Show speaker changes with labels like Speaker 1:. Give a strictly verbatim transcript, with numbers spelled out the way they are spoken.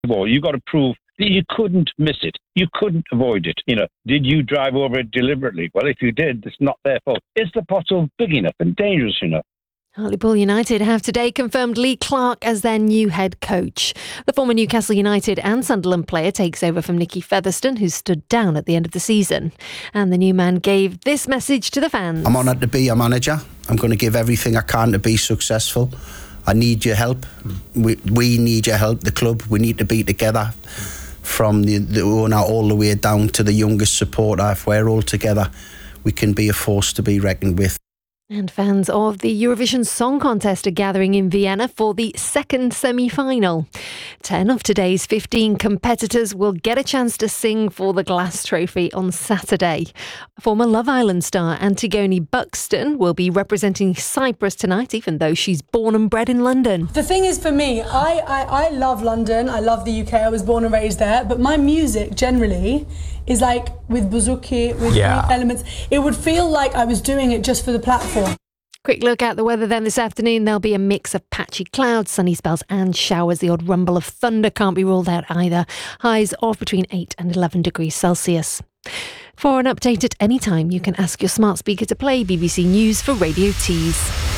Speaker 1: Well, you got to prove that you couldn't miss it. You couldn't avoid it. You know, did you drive over it deliberately? Well, if you did, it's not their fault. Is the pothole big enough and dangerous enough?
Speaker 2: Hartlepool United have today confirmed Lee Clark as their new head coach. The former Newcastle United and Sunderland player takes over from Nicky Featherstone, who stood down at the end of the season. And the new man gave this message to the fans.
Speaker 3: I'm honoured to be a manager. I'm going to give everything I can to be successful. I need your help. We, we need your help, the club. We need to be together from the, the owner all the way down to the youngest supporter. If we're all together, we can be a force to be reckoned with.
Speaker 2: And fans of the Eurovision Song Contest are gathering in Vienna for the second semi-final. Ten of today's fifteen competitors will get a chance to sing for the Glass Trophy on Saturday. Former Love Island star Antigone Buxton will be representing Cyprus tonight, even though she's born and bred in London.
Speaker 4: The thing is, for me, I, I, I love London, I love the U K, I was born and raised there, but my music generally is like with bouzouki, with
Speaker 5: Yeah.
Speaker 4: elements. It would feel like I was doing it just for the platform.
Speaker 2: Quick look at the weather then this afternoon. There'll be a mix of patchy clouds, sunny spells and showers. The odd rumble of thunder can't be ruled out either. Highs of between eight and eleven degrees Celsius. For an update at any time, you can ask your smart speaker to play B B C News for Radio Tees.